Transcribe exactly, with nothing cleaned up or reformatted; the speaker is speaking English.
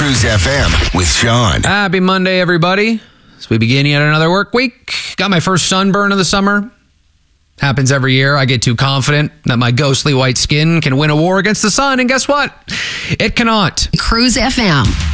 Cruise F M with Sean. Happy Monday, everybody. As we begin yet another work week. Got my first sunburn of the summer. Happens every year. I get too confident that my ghostly white skin can win a war against the sun. And guess what? It cannot. Cruise F M.